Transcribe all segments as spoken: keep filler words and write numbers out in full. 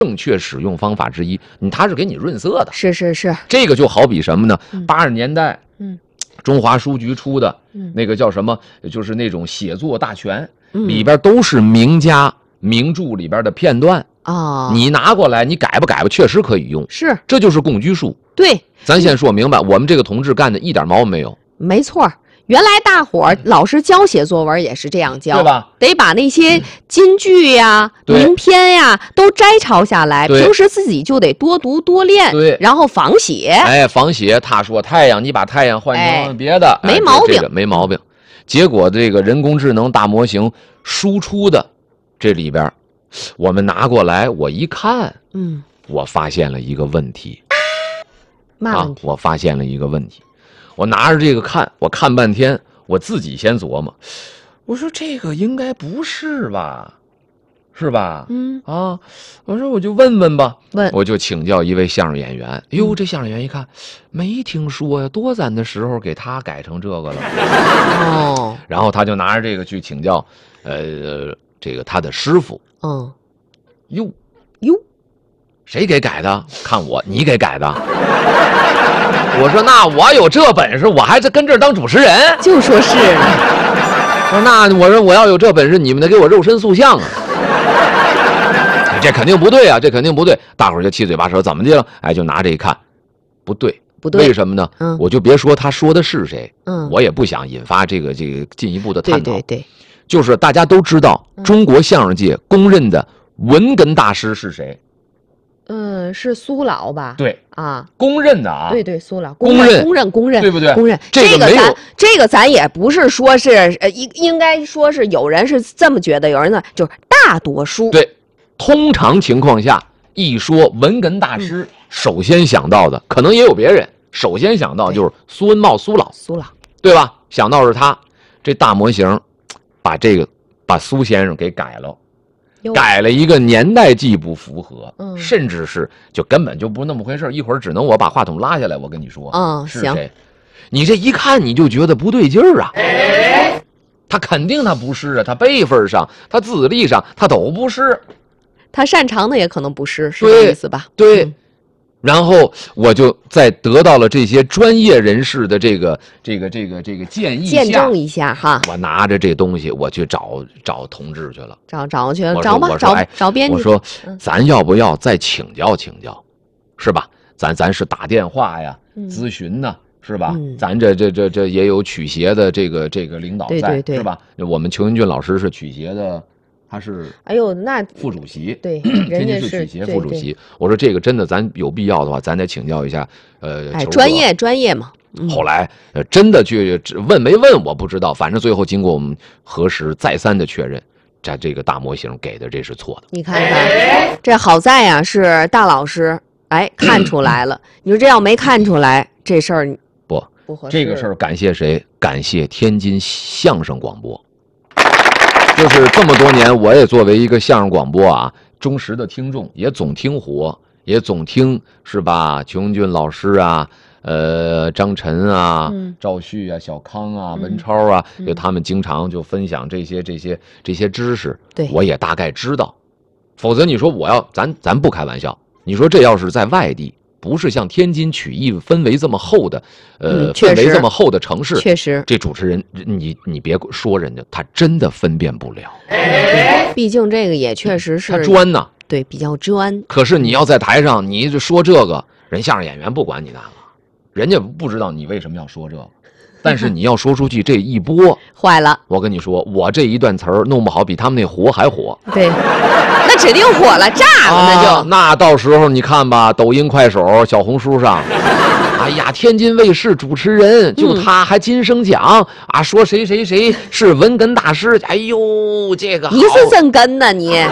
正确使用方法之一，你它是给你润色的。 是是是， 这个就好比什么呢？八十、 嗯、 年代， 嗯， 中华书局出的、 嗯、 那个叫什么，就是那种写作大全， 嗯、 里边都是名家名著里边的片段。 哦， 你拿过来，你改吧改吧，确实可以用。 是， 这就是共居术。 对， 咱先说明白，我们这个同志干的一点毛病没有。 没错。原来大伙儿老师教写作文也是这样教， 对吧？ 得把那些金句呀、 嗯、 名篇呀都摘抄下来，平时自己就得多读多练， 对， 然后仿写。 哎，仿写。他说太阳，你把太阳换成别的， 哎、没毛病、 哎这个，没毛病。结果这个人工智能大模型输出的这里边，我们拿过来，我一看， 嗯， 我发现了一个问题。 嘛问题？ 啊，我发现了一个问题。我拿着这个看，我看半天，我自己先琢磨，我说这个应该不是吧，是吧？ 嗯啊，我说我就问问吧， 问， 我就请教一位相声演员。哎呦，这相声演员一看，没听说呀，多咱的时候给他改成这个了。 哦， 然后他就拿着这个去请教，呃，这个他的师傅。 嗯， 哟哟， 谁给改的？看我，你给改的。我说那我有这本事，我还是跟这儿当主持人？ 就说是呢。 我说那我说我要有这本事，你们得给我肉身塑像啊！这肯定不对啊，这肯定不对。大伙儿就七嘴八舌，怎么的了？哎，就拿这一看，不对， 不对， 为什么呢？ 嗯， 我就别说他说的是谁， 嗯， 我也不想引发这个这个进一步的探讨。 对对对， 就是大家都知道，中国相声界公认的文哏大师是谁？ 嗯，是苏老吧？ 对啊， 公认的啊。 对对，苏老公认公认公认， 对不对？ 公认。 这个没有， 咱这个咱也不是说是呃，应应该说是有人是这么觉得，有人呢就是大多数。 对，通常情况下，一说文哏大师，嗯、首先想到的可能也有别人，首先想到就是苏文茂苏老， 苏老， 对吧？想到是他，这大模型把这个把苏先生给改了。改了一个年代既不符合， 嗯， 甚至是就根本就不那么回事。一会儿只能我把话筒拉下来，我跟你说， 嗯， 是谁？你这一看你就觉得不对劲儿啊！哎、他肯定他不是啊，他辈分上、他资历上他都不是， 他擅长的也可能不是，是这意思吧？ 对。 嗯， 然后我就在得到了这些专业人士的这个这个这个这个建议见证一下哈。 我拿着这东西，我去找找同志去了， 找找去了，找吧，找找编辑。 我说，咱要不要再请教请教，是吧？咱咱是打电话呀， 嗯、 咨询呢，是吧？ 嗯、 咱这这这这也有曲协的这个这个领导在， 对对对是吧？我们裘云俊老师是曲协的。他是哎呦，那副主席， 对， 天津市曲协副主席。我说这个真的，咱有必要的话，咱得请教一下，呃， 哎，专业专业嘛。 嗯、后来呃，真的去问没问我不知道，反正最后经过我们核实，再三的确认，这这个大模型给的这是错的。 你看看，这好在呀、啊，是大老师哎看出来了。你说这要没看出来，这事儿不不合适。 这个事儿感谢谁？感谢天津相声广播。就是这么多年，我也作为一个相声广播啊忠实的听众，也总听火，也总听，是吧？裘云俊老师啊，呃，张晨啊， 嗯、 赵旭啊，小康啊， 嗯、 文超啊， 嗯、 就他们经常就分享这些这些这些知识， 对， 我也大概知道。否则你说我要咱咱不开玩笑，你说这要是在外地。不是像天津曲艺氛围这么厚的，呃， 嗯、 氛围这么厚的城市， 确实， 这主持人你你别说人家，他真的分辨不了。 毕竟这个也确实是他专呐， 对，比较专。 可是你要在台上，你就说这个，人相声演员不管你那个，人家不知道你为什么要说这个，但是你要说出去，这一波坏了。 我跟你说，我这一段词儿弄不好，比他们那火还火。 对。那指定火了，炸了，那就、 啊、那到时候你看吧，抖音、快手、小红书上，哎呀，天津卫视主持人就他还金声奖、嗯、啊，说谁谁谁是文哏大师，哎呦，这个你是真哏呐你。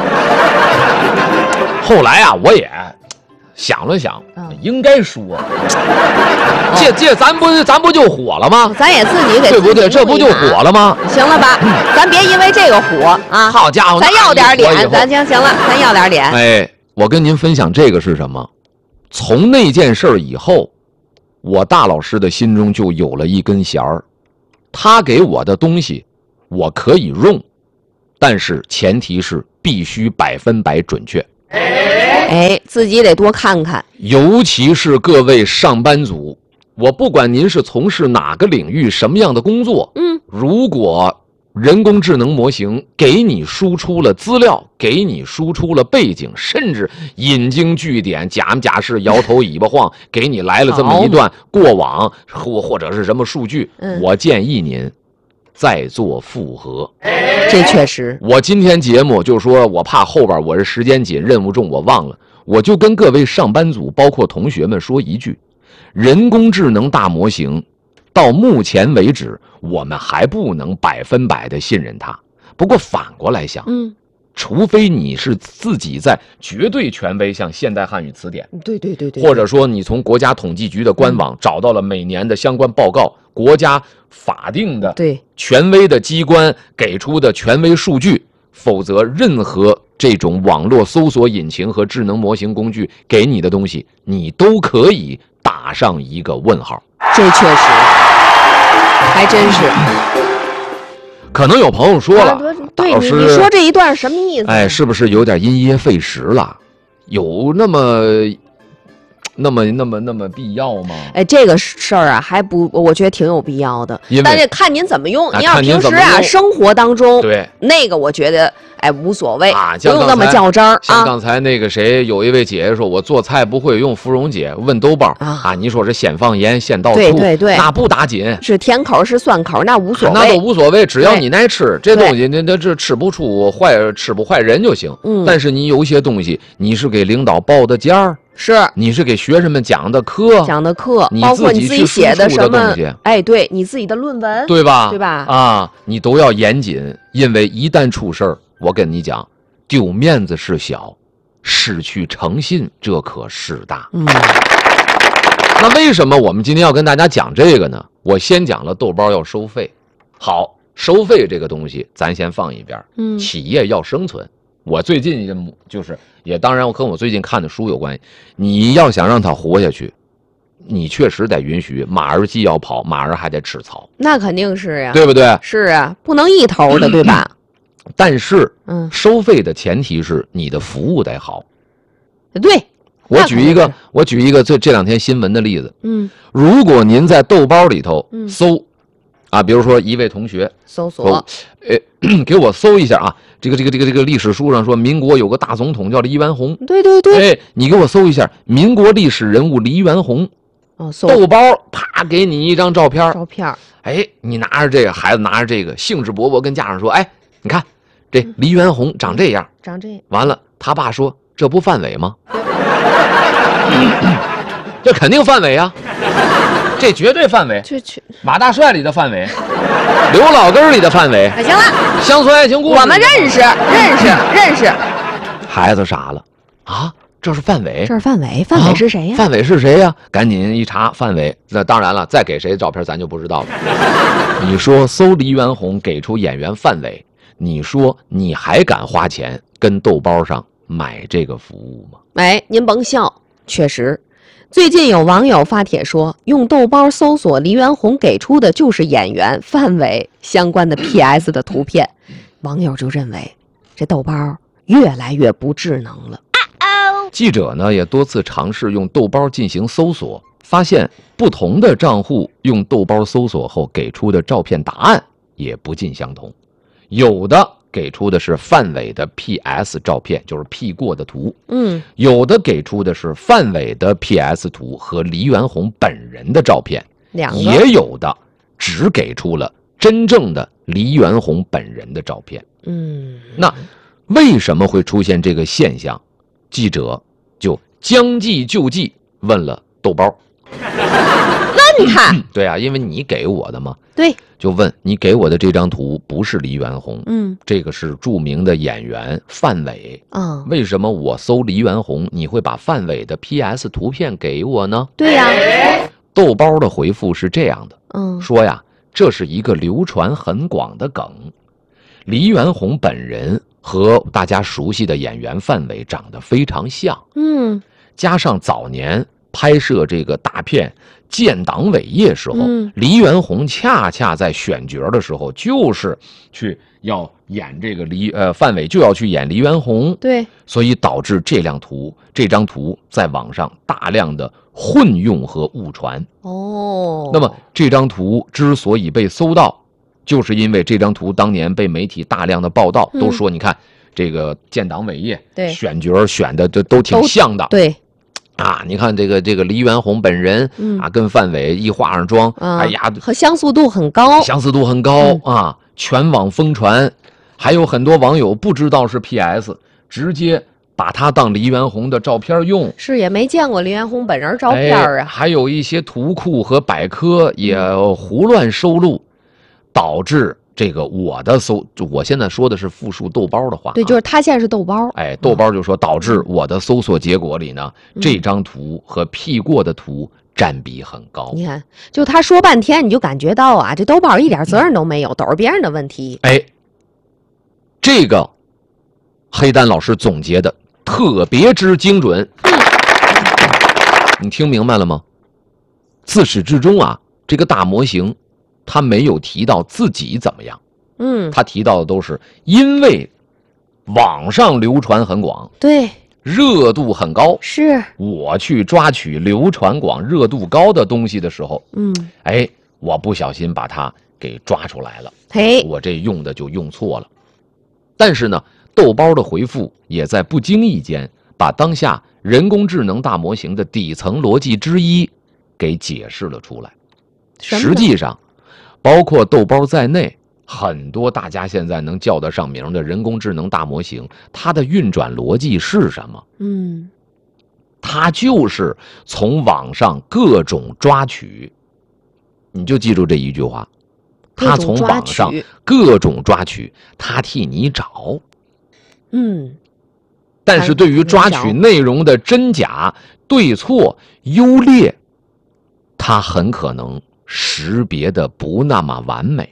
后来啊，我也想了想，嗯、应该说，这这咱不咱不就火了吗？ 咱也自己给对不对？这不就火了吗？ 行了吧，咱别因为这个火啊！ 好家伙， 咱要点脸，咱行行了，咱要点脸。 哎，我跟您分享这个是什么？从那件事以后，我大老师的心中就有了一根弦儿，他给我的东西，我可以用，但是前提是必须百分百准确。 哎，自己得多看看。 尤其是各位上班族，我不管您是从事哪个领域、什么样的工作， 嗯， 如果人工智能模型给你输出了资料，给你输出了背景，甚至引经据典、假模假式、摇头尾巴晃，给你来了这么一段过往或或者是什么数据， 嗯， 我建议您再做复核。 这确实， 我今天节目就说，我怕后边我是时间紧、任务重，我忘了，我就跟各位上班族，包括同学们说一句：人工智能大模型到目前为止，我们还不能百分百的信任它。不过反过来想， 嗯， 除非你是自己在绝对权威，像现代汉语词典， 对对对对， 或者说你从国家统计局的官网找到了每年的相关报告，国家法定的对权威的机关给出的权威数据，否则任何这种网络搜索引擎和智能模型工具给你的东西，你都可以打上一个问号。 这确实，还真是。 可能有朋友说了， 对你老师你说这一段什么意思？ 哎，是不是有点因噎废食了？有那么那么那么那么必要吗？ 哎，这个事儿啊，还不，我觉得挺有必要的。 因为但是看您怎么用。 哎你要看您平时啊， 怎么用生活当中， 对那个我觉得哎无所谓， 啊， 不用那么较真儿啊。 像刚才那个谁，有一位姐姐说，我做菜不会用芙蓉姐，问豆包啊啊，你说是先放盐，先倒醋， 对对对那不打紧。 是甜口是酸口，那无所谓， 那都无所谓，只要对你爱吃这东西，那那这吃不出坏，吃不坏人就行。 嗯但是你有些东西，你是给领导报的价儿， 是你是给学生们讲的课， 讲的课， 你包括自己你自己去写输出的什么东西， 哎，对你自己的论文， 对吧？ 对吧啊，你都要严谨，因为一旦出事儿，我跟你讲，丢面子是小，失去诚信这可是大。 嗯， 那为什么我们今天要跟大家讲这个呢？我先讲了豆包要收费，好，收费这个东西咱先放一边。 嗯企业要生存，我最近也就是也当然跟我最近看的书有关系。你要想让它活下去，你确实得允许马儿既要跑，马儿还得吃草， 那肯定是呀， 对不对？ 是啊，不能一头的，对吧？ 但是嗯， 收费的前提是你的服务得好。 对， 我举一个那肯定是， 我举一个这这两天新闻的例子。 嗯， 如果您在豆包里头嗯搜，啊，比如说一位同学搜说索，， 呃，给我搜一下啊，这个这个这个这个历史书上说民国有个大总统叫黎元洪， 对对对， 哎，你给我搜一下民国历史人物黎元洪， 哦，搜豆包啪给你一张照片， 照片儿， 哎，你拿着这个，孩子拿着这个，兴致勃勃跟家长说，哎，你看这黎元洪长这样， 长这样， 完了，他爸说这不范伟吗？这肯定范伟啊，这绝对范伟， 去去， 马大帅里的范伟，刘老根儿里的范伟， 哎，行了， 乡村爱情故事， 我们认识认识认识， 孩子傻了啊，这是范伟， 这是范伟，范伟是谁呀？ 啊范伟是谁呀？赶紧一查，范伟。那当然了，再给谁的照片咱就不知道了。你说搜黎元洪给出演员范伟，你说你还敢花钱跟豆包上买这个服务吗？ 哎，您甭笑，确实，最近有网友发帖说，用豆包搜索黎元洪给出的就是演员范伟相关的 P S 的图片，网友就认为这豆包越来越不智能了。 记者呢也多次尝试用豆包进行搜索，发现不同的账户用豆包搜索后给出的照片答案也不尽相同，有的给出的是范伟的 P S 照片，就是 P 过的图， 嗯， 有的给出的是范伟的 P S 图和黎元洪本人的照片， 两个也有的只给出了真正的黎元洪本人的照片。 嗯， 那为什么会出现这个现象？记者就将计就计问了豆包。 那你看， 对啊，因为你给我的嘛， 对， 就问你给我的这张图不是黎元洪， 嗯这个是著名的演员范伟。 啊， 为什么我搜黎元洪，你会把范伟的 P S 图片给我呢？ 对呀， 豆包的回复是这样的， 嗯， 说呀，这是一个流传很广的梗。黎元洪本人和大家熟悉的演员范伟长得非常像， 嗯， 加上早年拍摄这个大片建党伟业时候， 嗯、 黎元洪恰恰在选角的时候，就是去要演这个黎呃范伟就要去演黎元洪， 对， 所以导致这辆图这张图在网上大量的混用和误传。 哦， 那么这张图之所以被搜到，就是因为这张图当年被媒体大量的报道， 嗯、 都说你看这个建党伟业， 对， 选角选的这都挺像的， 对。 啊，你看这个这个黎元洪本人、 嗯、 啊，跟范伟一化上妆， 啊、 哎呀， 和相似度很高， 相似度很高、嗯、啊，全网疯传，还有很多网友不知道是 P S， 直接把他当黎元洪的照片用， 是也没见过黎元洪本人照片啊、 哎。还有一些图库和百科也胡乱收录，导致这个我的搜，我现在说的是复述豆包的话、啊， 对，就是他现在是豆包， 哎，豆包就说导致我的搜索结果里呢， 嗯、 这张图和 P 过的图占比很高。 你看，就他说半天，你就感觉到啊，这豆包一点责任都没有，都是别人的问题。 哎，这个黑丹老师总结的特别之精准，你听明白了吗？自始至终啊，这个大模型他没有提到自己怎么样， 嗯， 他提到的都是因为网上流传很广， 对， 热度很高， 是我去抓取流传广、热度高的东西的时候， 嗯， 哎，我不小心把它给抓出来了， 嘿， 我这用的就用错了。但是呢，豆包的回复也在不经意间把当下人工智能大模型的底层逻辑之一给解释了出来。实际上，包括豆包在内，很多大家现在能叫得上名的人工智能大模型，它的运转逻辑是什么？ 嗯， 它就是从网上各种抓取，你就记住这一句话，它从网上各种抓取，它替你找。 嗯， 但是对于抓取内容的真假、对错、优劣，它很可能识别的不那么完美。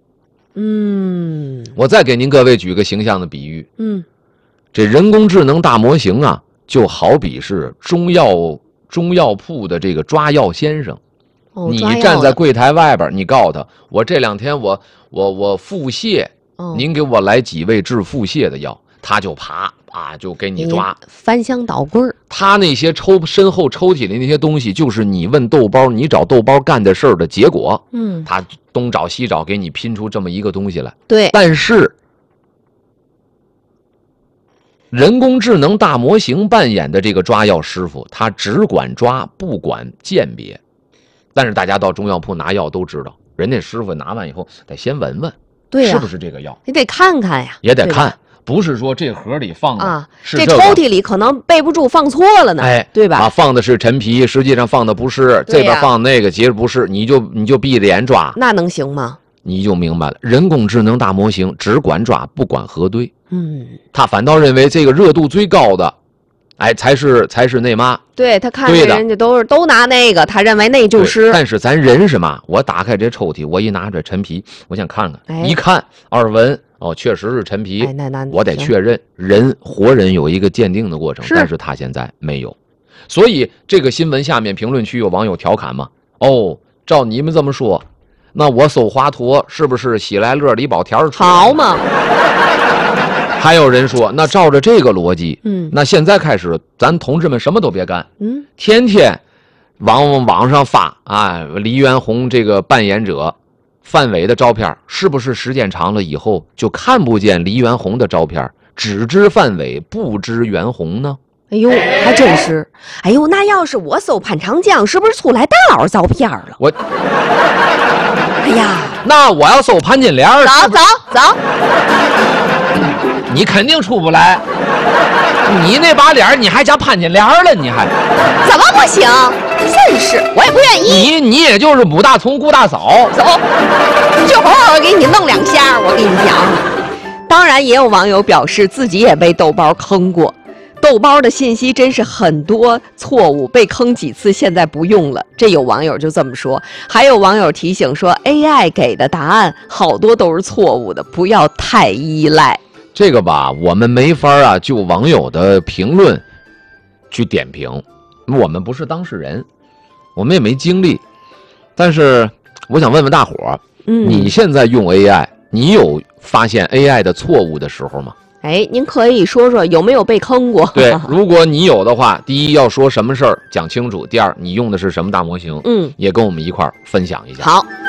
嗯， 我再给您各位举个形象的比喻， 嗯， 这人工智能大模型啊，就好比是中药中药铺的这个抓药先生， 哦、 你站在柜台外边，你告诉他，我这两天我我我腹泻， 哦、 您给我来几味治腹泻的药，他就爬啊，就给你抓， 翻箱倒柜儿。 他那些抽身后抽屉里那些东西，就是你问豆包，你找豆包干的事儿的结果。 嗯， 他东找西找，给你拼出这么一个东西来。 对， 但是人工智能大模型扮演的这个抓药师傅，他只管抓，不管鉴别。但是大家到中药铺拿药都知道，人家师傅拿完以后得先闻闻， 对呀、 是不是这个药？ 你得看看呀， 也得看。不是说这盒里放的啊， 是这抽屉里可能备不住放错了呢， 哎， 对吧？ 啊，放的是陈皮，实际上放的不是，这边放那个，其实不是，你就你就闭着眼抓， 那能行吗？ 你就明白了，人工智能大模型只管抓，不管核对， 嗯， 他反倒认为这个热度最高的，哎，才是才是那嘛。 对他看着人家都是都拿那个，他认为那就是。 但是咱人是嘛？我打开这抽屉，我一拿着陈皮，我想看看， 哎、 一看二闻。哦，确实是陈皮， 哎、那那我得确认。人活人有一个鉴定的过程， 是但是他现在没有。所以这个新闻下面评论区有网友调侃嘛？哦，照你们这么说，那我搜华佗是不是喜来乐李保田出来？ 好嘛？ 还有人说，那照着这个逻辑， 嗯， 那现在开始，咱同志们什么都别干， 嗯， 天天往网上发啊，黎元洪这个扮演者。范伟的照片是不是时间长了以后就看不见黎元洪的照片，只知范伟不知元洪呢？ 哎呦，还真是！哎呦，那要是我搜潘长江，是不是出来大佬照片了？ 我， 哎呀， 那我要搜潘金莲， 走走走， 你肯定出不来。你那把脸，你还加潘金莲了？你还怎么不行？真是，我也不愿意。 你你也就是母大葱顾大嫂， 走，这会儿我给你弄两下，我跟你讲。当然，也有网友表示自己也被豆包坑过，豆包的信息真是很多错误，被坑几次，现在不用了。这有网友就这么说，还有网友提醒说 ，A I 给的答案好多都是错误的，不要太依赖。 这个吧，我们没法啊，就网友的评论去点评，我们不是当事人。 我们也没经历。但是我想问问大伙儿， 嗯， 你现在用 A I， 你有发现 A I 的错误的时候吗？ 哎，您可以说说有没有被坑过？ 对，如果你有的话，第一要说什么事儿讲清楚，第二你用的是什么大模型， 嗯， 也跟我们一块儿分享一下。 好。